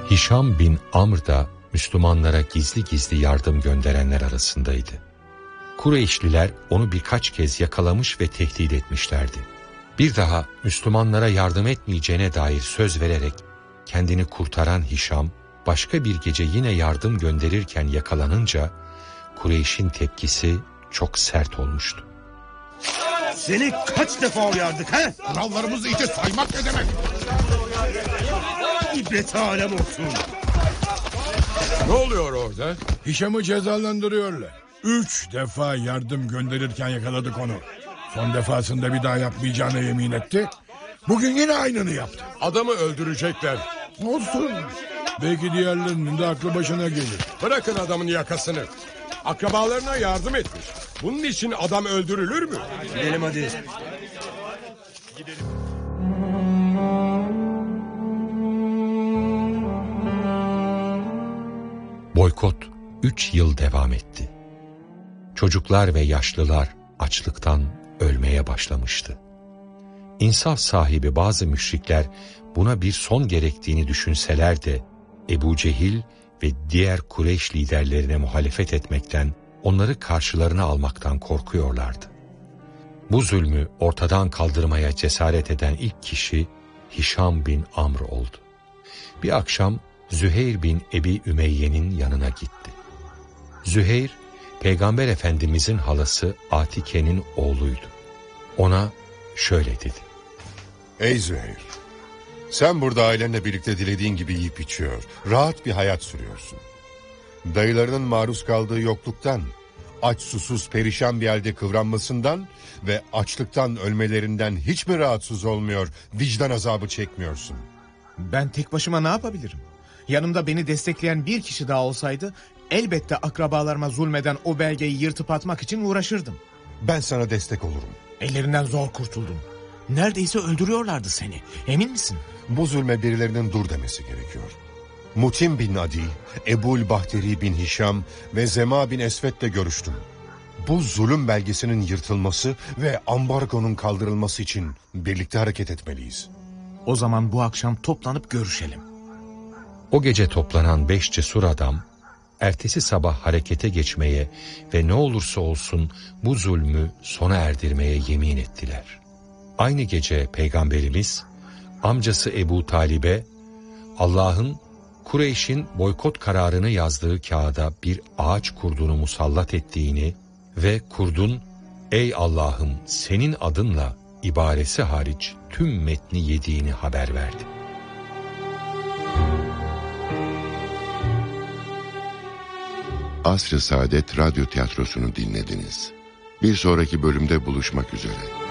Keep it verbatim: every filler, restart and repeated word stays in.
Hişam bin Amr da Müslümanlara gizli gizli yardım gönderenler arasındaydı. Kureyşliler onu birkaç kez yakalamış ve tehdit etmişlerdi. Bir daha Müslümanlara yardım etmeyeceğine dair söz vererek kendini kurtaran Hişam, başka bir gece yine yardım gönderirken yakalanınca Kureyş'in tepkisi çok sert olmuştu. Seni kaç defa uyardık ha? Kurallarımızı iyice saymak ne demek? İbret alem olsun. Ne oluyor orada? Hişam'ı cezalandırıyorlar. Üç defa yardım gönderirken yakaladık onu. Son defasında bir daha yapmayacağına yemin etti. Bugün yine aynını yaptı. Adamı öldürecekler. Olsun. Belki diğerlerinin de aklı başına gelir. Bırakın adamın yakasını. Akrabalarına yardım etmiş. Bunun için adam öldürülür mü? Gidelim hadi. Boykot üç yıl devam etti. Çocuklar ve yaşlılar açlıktan ölmeye başlamıştı. İnsaf sahibi bazı müşrikler buna bir son gerektiğini düşünseler de Ebu Cehil ve diğer Kureyş liderlerine muhalefet etmekten, onları karşılarına almaktan korkuyorlardı. Bu zulmü ortadan kaldırmaya cesaret eden ilk kişi Hişam bin Amr oldu. Bir akşam Züheyr bin Ebi Ümeyye'nin yanına gitti. Züheyr, Peygamber Efendimizin halası Atike'nin oğluydu. Ona şöyle dedi: Ey Züheyr, sen burada ailenle birlikte dilediğin gibi yiyip içiyor, rahat bir hayat sürüyorsun. Dayılarının maruz kaldığı yokluktan, aç susuz perişan bir halde kıvranmasından ve açlıktan ölmelerinden hiç mi rahatsız olmuyor, vicdan azabı çekmiyorsun? Ben tek başıma ne yapabilirim? Yanımda beni destekleyen bir kişi daha olsaydı elbette akrabalarıma zulmeden o belgeyi yırtıp atmak için uğraşırdım. Ben sana destek olurum. Ellerinden zor kurtuldum. Neredeyse öldürüyorlardı seni. Emin misin? Bu zulme birilerinin dur demesi gerekiyor. Mutim bin Adi, Ebul Bahteri bin Hişam ve Zema bin Esved'le görüştüm. Bu zulüm belgesinin yırtılması ve ambargonun kaldırılması için birlikte hareket etmeliyiz. O zaman bu akşam toplanıp görüşelim. O gece toplanan beş cesur adam, ertesi sabah harekete geçmeye ve ne olursa olsun bu zulmü sona erdirmeye yemin ettiler. Aynı gece Peygamberimiz, amcası Ebu Talib'e, Allah'ın Kureyş'in boykot kararını yazdığı kağıda bir ağaç kurdunu musallat ettiğini ve kurdun, ''Ey Allah'ım, senin adınla'' ibaresi hariç tüm metni yediğini haber verdi. Asr-ı Saadet Radyo Tiyatrosu'nu dinlediniz. Bir sonraki bölümde buluşmak üzere.